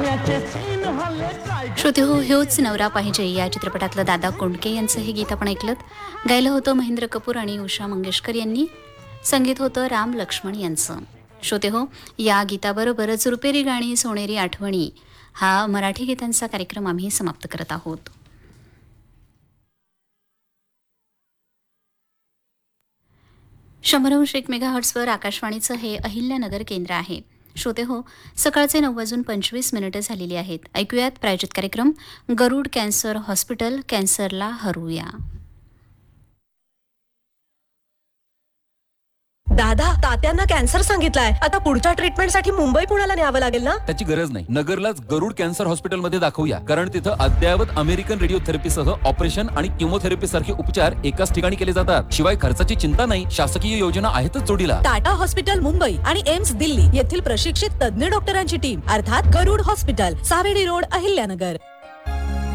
श्रोते हो, ह्योच नवरा पाहिजे या चित्रपटातलं दादा कोंडके यांचं हे गीत आपण ऐकलं. गायलं होतं महेंद्र कपूर आणि उषा मंगेशकर यांनी. संगीत होतं राम लक्ष्मण यांचं. श्रोते हो, या गीताबरोबरच रुपेरी गाणी सोनेरी आठवणी हा मराठी गीतांचा कार्यक्रम आम्ही समाप्त करत आहोत. शंभर मेगाहर्ट्झवर आकाशवाणीचं हे अहिल्यानगर केंद्र आहे. श्रोते हो, सकाळचे 9:25 झालेली आहेत. ऐकूयात प्रायोजित कार्यक्रम गरुड कॅन्सर हॉस्पिटल, कॅन्सरला हरवूया. दादा, तात्यांना कॅन्सर सांगितलाय. आता पुढच्या ट्रीटमेंटसाठी मुंबई पुण्याला न्यावं लागेल ना? त्याची गरज नाही. नगरलाच गरुड कॅन्सर हॉस्पिटलमध्ये दाखवूया, कारण तिथं अद्ययावत अमेरिकन रेडिओथेरपीसह ऑपरेशन आणि किमोथेरपी सारखे उपचार एकाच ठिकाणी केले जातात. शिवाय खर्चाची चिंता नाही. शासकीय योजना आहेतच जोडीला. टाटा हॉस्पिटल मुंबई आणि एम्स दिल्ली येथील प्रशिक्षित तज्ञ डॉक्टरांची टीम, अर्थात गरुड हॉस्पिटल, सावेडी रोड, अहिल्यानगर.